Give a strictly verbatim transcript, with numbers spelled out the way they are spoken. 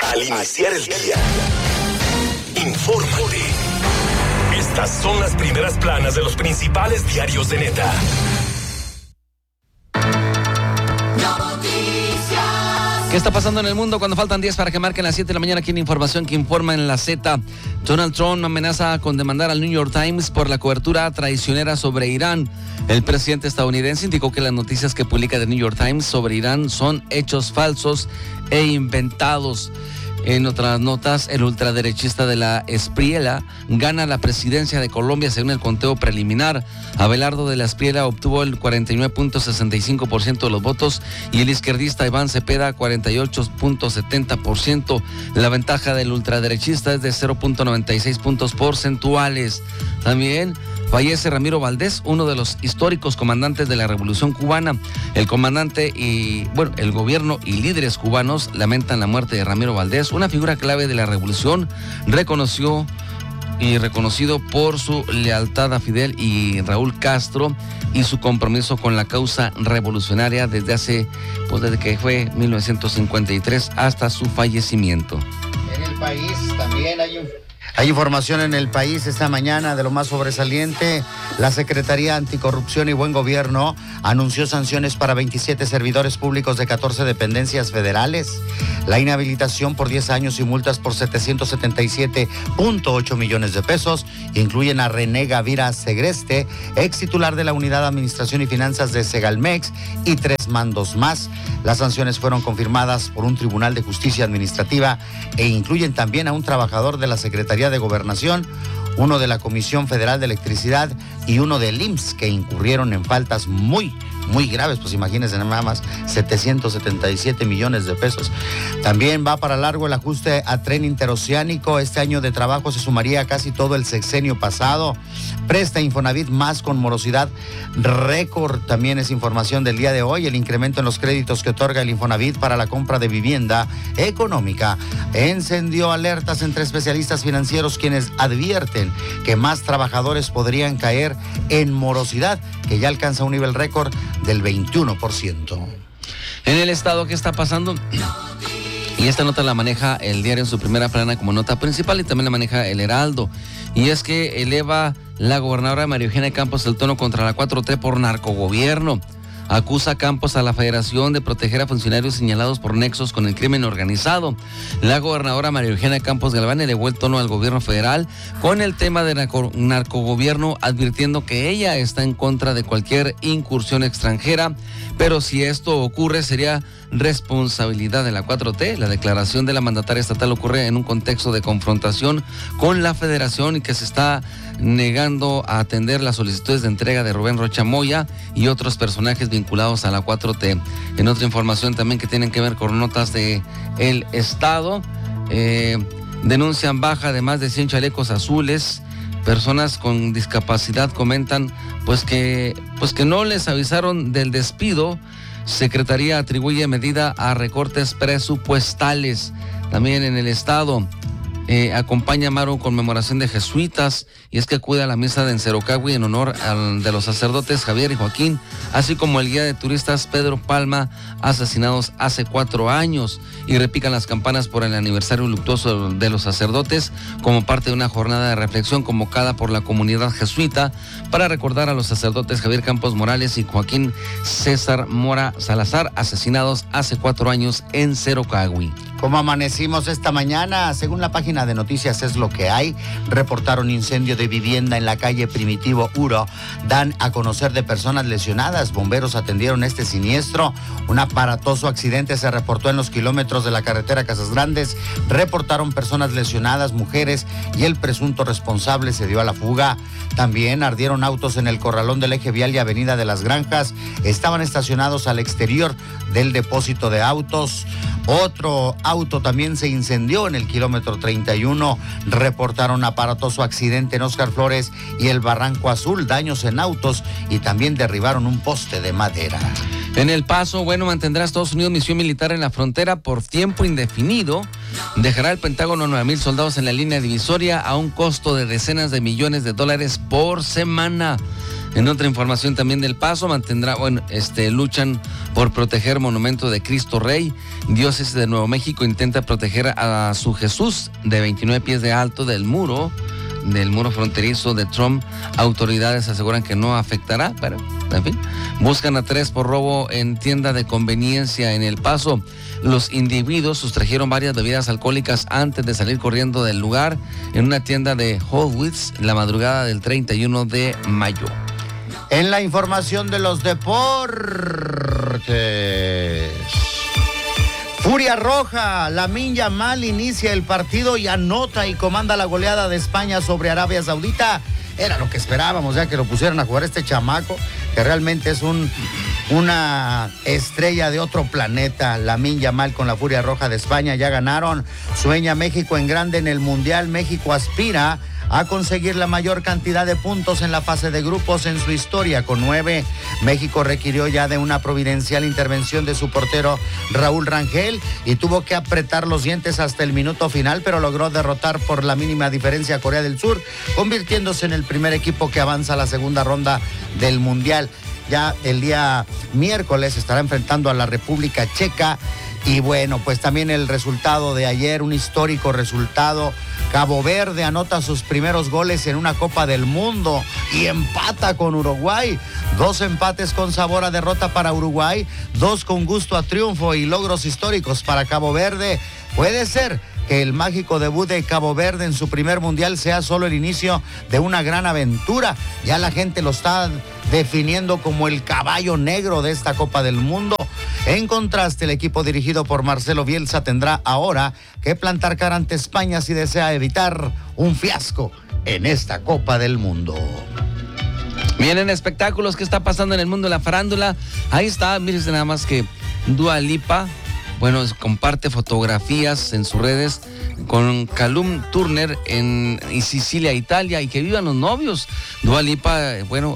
Al iniciar el día, infórmate. Estas son las primeras planas de los principales diarios de Neta. ¿Qué está pasando en el mundo cuando faltan diez para que marquen las siete de la mañana? Aquí en Información que informa en la Z. Donald Trump amenaza con demandar al New York Times por la cobertura traicionera sobre Irán. El presidente estadounidense indicó que las noticias que publica The New York Times sobre Irán son hechos falsos e inventados. En otras notas, el ultraderechista de la Espriella gana la presidencia de Colombia según el conteo preliminar. Abelardo de la Espriella obtuvo el cuarenta y nueve punto sesenta y cinco por ciento de los votos y el izquierdista Iván Cepeda cuarenta y ocho punto setenta por ciento. La ventaja del ultraderechista es de cero punto noventa y seis puntos porcentuales. También fallece Ramiro Valdés, uno de los históricos comandantes de la Revolución Cubana. El comandante y, bueno, el gobierno y líderes cubanos lamentan la muerte de Ramiro Valdés, una figura clave de la revolución, reconoció y reconocido por su lealtad a Fidel y Raúl Castro y su compromiso con la causa revolucionaria desde hace, pues desde que fue mil novecientos cincuenta y tres hasta su fallecimiento. En el país también hay un... Hay información en el país esta mañana de lo más sobresaliente. La Secretaría Anticorrupción y Buen Gobierno anunció sanciones para veintisiete servidores públicos de catorce dependencias federales. La inhabilitación por diez años y multas por setecientos setenta y siete punto ocho millones de pesos incluyen a René Gavira Segreste, ex titular de la Unidad de Administración y Finanzas de Segalmex, y tres mandos más. Las sanciones fueron confirmadas por un tribunal de justicia administrativa e incluyen también a un trabajador de la Secretaría de Gobernación, uno de la Comisión Federal de Electricidad y uno del I M S S, que incurrieron en faltas muy, muy graves. Pues imagínense nada más, setecientos setenta y siete millones de pesos. También va para largo el ajuste a tren interoceánico. Este año de trabajo se sumaría a casi todo el sexenio pasado. Presta Infonavit más con morosidad récord. También es información del día de hoy. El incremento en los créditos que otorga el Infonavit para la compra de vivienda económica encendió alertas entre especialistas financieros, quienes advierten que más trabajadores podrían caer en morosidad, que ya alcanza un nivel récord del veintiuno por ciento. En el estado, ¿qué está pasando? Y esta nota la maneja el diario en su primera plana como nota principal y también la maneja el Heraldo. Y es que eleva la gobernadora María Eugenia Campos el tono contra la cuatro T por narcogobierno. Acusa Campos a la Federación de proteger a funcionarios señalados por nexos con el crimen organizado. La gobernadora María Eugenia Campos Galván elevó el tono al gobierno federal con el tema de narco, narcogobierno, advirtiendo que ella está en contra de cualquier incursión extranjera, pero si esto ocurre sería responsabilidad de la cuatro T. La declaración de la mandataria estatal ocurre en un contexto de confrontación con la Federación y que se está negando a atender las solicitudes de entrega de Rubén Rocha Moya y otros personajes vinculados a la cuatro T. En otra información también que tienen que ver con notas de el Estado, eh, denuncian baja de más de cien chalecos azules. Personas con discapacidad comentan pues que, pues que no les avisaron del despido. Secretaría atribuye medida a recortes presupuestales. También en el Estado eh, acompaña a Maru conmemoración de jesuitas, y es que acude a la misa de Encerocagui en honor al, de los sacerdotes Javier y Joaquín, así como el guía de turistas Pedro Palma, asesinados hace cuatro años, y repican las campanas por el aniversario luctuoso de los sacerdotes como parte de una jornada de reflexión convocada por la comunidad jesuita para recordar a los sacerdotes Javier Campos Morales y Joaquín César Mora Salazar, asesinados hace cuatro años en Encerocagui. ¿Cómo amanecimos esta mañana? Según la página de noticias Es Lo Que Hay, reportaron incendio de vivienda en la calle Primitivo Uro. Dan a conocer de personas lesionadas. Bomberos atendieron este siniestro. Un aparatoso accidente se reportó en los kilómetros de la carretera Casas Grandes. Reportaron personas lesionadas, mujeres, y el presunto responsable se dio a la fuga. También ardieron autos en el corralón del eje vial y avenida de las Granjas. Estaban estacionados al exterior del depósito de autos. Otro auto también se incendió en el kilómetro treinta y uno. Reportaron aparatoso accidente en Óscar Flores y el Barranco Azul, daños en autos, y también derribaron un poste de madera. En El Paso, bueno, mantendrá Estados Unidos misión militar en la frontera por tiempo indefinido. Dejará el Pentágono nueve mil soldados en la línea divisoria a un costo de decenas de millones de dólares por semana. En otra información también del Paso, mantendrá, bueno, este, luchan por proteger monumento de Cristo Rey. Diócesis de Nuevo México intenta proteger a su Jesús de veintinueve pies de alto del muro, del muro fronterizo de Trump. Autoridades aseguran que no afectará, pero, en fin, buscan a tres por robo en tienda de conveniencia en El Paso. Los individuos sustrajeron varias bebidas alcohólicas antes de salir corriendo del lugar en una tienda de Whole Foods la madrugada del treinta y uno de mayo. En la información de los deportes, Furia Roja, Lamine Yamal inicia el partido y anota y comanda la goleada de España sobre Arabia Saudita. Era lo que esperábamos, ya que lo pusieran a jugar este chamaco, que realmente es un, una estrella de otro planeta. Lamine Yamal con la Furia Roja de España, ya ganaron. Sueña México en grande en el Mundial. México aspira a conseguir la mayor cantidad de puntos en la fase de grupos en su historia, con nueve. México requirió ya de una providencial intervención de su portero Raúl Rangel y tuvo que apretar los dientes hasta el minuto final, pero logró derrotar por la mínima diferencia a Corea del Sur, convirtiéndose en el primer equipo que avanza a la segunda ronda del Mundial. Ya el día miércoles estará enfrentando a la República Checa. Y bueno, pues también el resultado de ayer, un histórico resultado. Cabo Verde anota sus primeros goles en una Copa del Mundo y empata con Uruguay. Dos empates con sabor a derrota para Uruguay, dos con gusto a triunfo y logros históricos para Cabo Verde. Puede ser que el mágico debut de Cabo Verde en su primer mundial sea solo el inicio de una gran aventura. Ya la gente lo está definiendo como el caballo negro de esta Copa del Mundo. En contraste, el equipo dirigido por Marcelo Bielsa tendrá ahora que plantar cara ante España si desea evitar un fiasco en esta Copa del Mundo. Vienen espectáculos. ¿Qué está pasando en el mundo de la farándula? Ahí está, mírense nada más que Dua Lipa, bueno, comparte fotografías en sus redes con Callum Turner en Sicilia, Italia, y que vivan los novios. Dua Lipa, bueno,